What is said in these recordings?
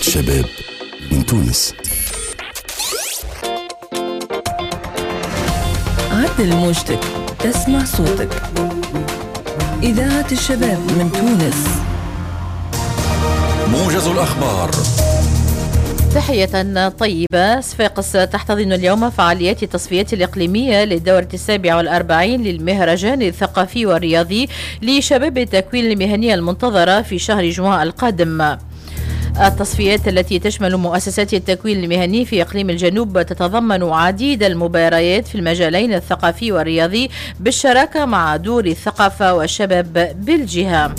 الشباب من تونس. عدل موجتك، تسمع صوتك. إذاعة الشباب من تونس. موجز الأخبار. تحية طيبة. صفاقس تحتضن اليوم فعاليات التصفيات الإقليمية للدورة 47 للمهرجان الثقافي والرياضي لشباب التكوين المهني المنتظرة في شهر جوان القادم. التصفيات التي تشمل مؤسسات التكوين المهني في إقليم الجنوب تتضمن عديد المباريات في المجالين الثقافي والرياضي بالشراكة مع دور الثقافة والشباب بالجهة.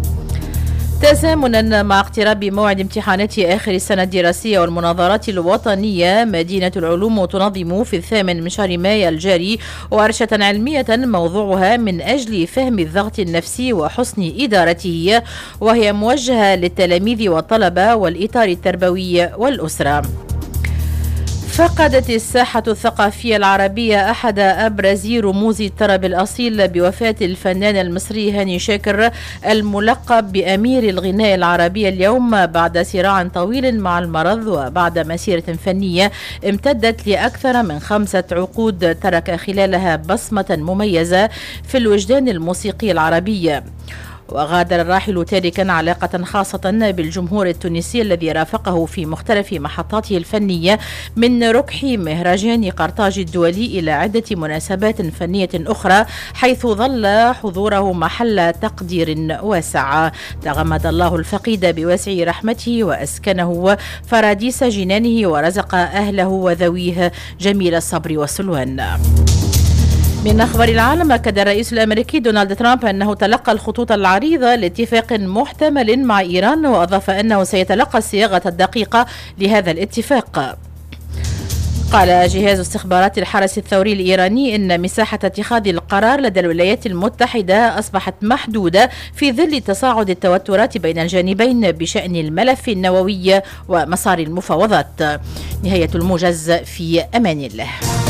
تزامنا مع اقتراب موعد امتحانات آخر السنة الدراسية والمناظرات الوطنية، مدينة العلوم تنظم في 8 من شهر مايو الجاري ورشة علمية موضوعها من أجل فهم الضغط النفسي وحسن إدارته، وهي موجهة للتلاميذ والطلبة والإطار التربوي والأسرة. فقدت الساحة الثقافية العربية أحد أبرز رموز الطرب الأصيل بوفاة الفنان المصري هاني شاكر الملقب بأمير الغناء العربي اليوم، بعد صراع طويل مع المرض وبعد مسيرة فنية امتدت لأكثر من 5 عقود ترك خلالها بصمة مميزة في الوجدان الموسيقي العربي. وغادر الراحل تاركا علاقة خاصة بالجمهور التونسي الذي رافقه في مختلف محطاته الفنية، من ركح مهرجان قرطاج الدولي إلى عدة مناسبات فنية أخرى، حيث ظل حضوره محل تقدير واسع. تغمد الله الفقيد بواسع رحمته وأسكنه فراديس جنانه ورزق أهله وذويه جميل الصبر والسلوان. من أخبار العالم، أكد الرئيس الأمريكي دونالد ترامب أنه تلقى الخطوط العريضة لاتفاق محتمل مع إيران، وأضاف أنه سيتلقى الصياغة الدقيقة لهذا الاتفاق. قال جهاز استخبارات الحرس الثوري الإيراني إن مساحة اتخاذ القرار لدى الولايات المتحدة أصبحت محدودة في ظل تصاعد التوترات بين الجانبين بشأن الملف النووي ومسار المفاوضات. نهاية الموجز، في أمان الله.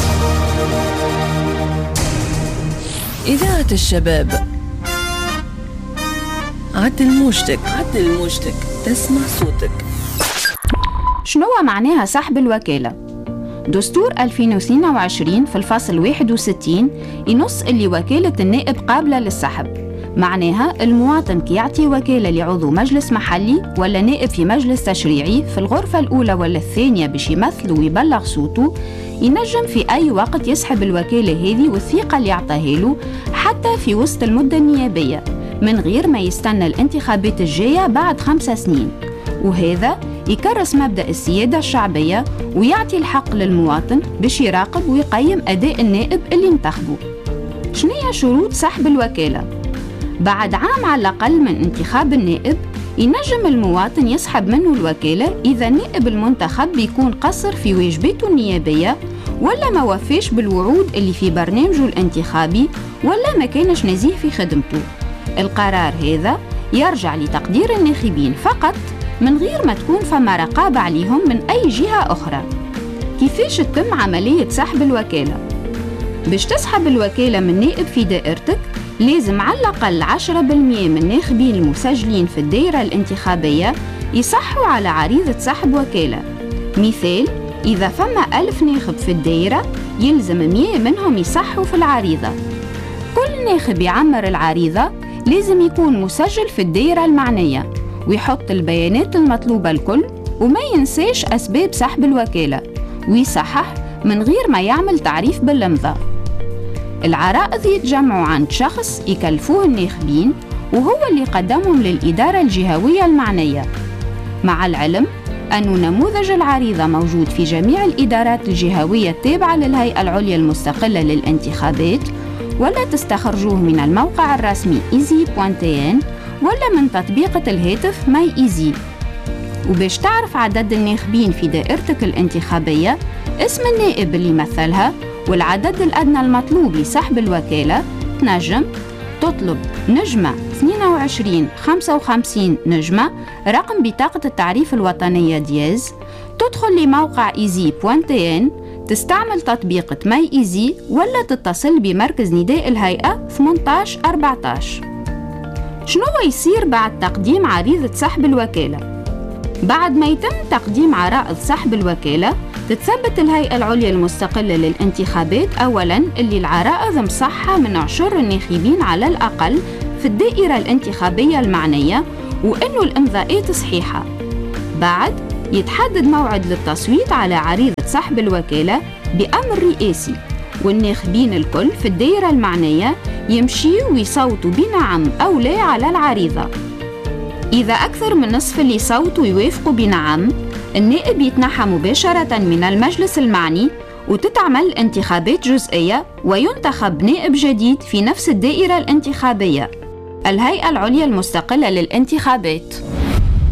إذاعة الشباب. عدل موجتك، تسمع صوتك. شنو معناها سحب الوكالة؟ دستور 2022 في الفصل 61 ينص اللي وكالة النائب قابلة للسحب. معناها المواطن كي يعطي وكالة لعضو مجلس محلي ولا نائب في مجلس تشريعي في الغرفة الأولى ولا الثانية باش يمثل ويبلغ صوته، ينجم في أي وقت يسحب الوكالة هذه والثقة اللي يعطاها له حتى في وسط المدة النيابية، من غير ما يستنى الانتخابات الجاية بعد 5 سنين. وهذا يكرس مبدأ السيادة الشعبية ويعطي الحق للمواطن باش يراقب ويقيم أداء النائب اللي انتخبه. شنية شروط سحب الوكالة؟ بعد عام على الأقل من انتخاب النائب، ينجم المواطن يسحب منه الوكالة إذا النائب المنتخب بيكون قصر في واجباته النيابية، ولا ما وفاش بالوعود اللي في برنامجه الانتخابي، ولا ما كانش نزيه في خدمته. القرار هذا يرجع لتقدير الناخبين فقط، من غير ما تكون فما رقابة عليهم من أي جهة أخرى. كيفاش تتم عملية سحب الوكالة؟ باش تسحب الوكالة من نائب في دائرتك، لازم على الأقل 10% من الناخبين المسجلين في الدائرة الانتخابية يصحوا على عريضة سحب وكالة. مثال، إذا فما 1000 ناخب في الدائرة، يلزم 100 منهم يصحوا في العريضة. كل ناخب يعمر العريضة لازم يكون مسجل في الدائرة المعنية ويحط البيانات المطلوبة الكل، وما ينساش أسباب سحب الوكالة ويصحح من غير ما يعمل تعريف بالإمضاء. العرائض يتجمعوا عند شخص يكلفوه الناخبين، وهو اللي قدمهم للإدارة الجهوية المعنية، مع العلم أن نموذج العريضة موجود في جميع الإدارات الجهوية التابعة للهيئة العليا المستقلة للانتخابات، ولا تستخرجوه من الموقع الرسمي easy.tn ولا من تطبيقة الهاتف ماي ايزي. وباش تعرف عدد الناخبين في دائرتك الانتخابية، اسم النائب اللي مثلها والعدد الأدنى المطلوب لسحب الوكالة، تنجم تطلب نجمة 22 55 نجمة رقم بطاقة التعريف الوطنية دياز، تدخل لموقع easy.tn، تستعمل تطبيق ماي ايزي، ولا تتصل بمركز نداء الهيئة 1814. شنو يصير بعد تقديم عريضة سحب الوكالة؟ بعد ما يتم تقديم عرائض سحب الوكالة، تتثبت الهيئة العليا المستقلة للانتخابات أولاً اللي العرائض مصحة من عشر الناخبين على الأقل في الدائرة الانتخابية المعنية، وإنه الإمضاءات صحيحة. بعد يتحدد موعد للتصويت على عريضة سحب الوكالة بأمر رئاسي، والناخبين الكل في الدائرة المعنية يمشيوا ويصوتوا بنعم أو لا على العريضة. إذا أكثر من نصف اللي صوتوا يوافقوا بنعم، النائب يتنحى مباشرة من المجلس المعني، وتتعمل انتخابات جزئية وينتخب نائب جديد في نفس الدائرة الانتخابية. الهيئة العليا المستقلة للانتخابات.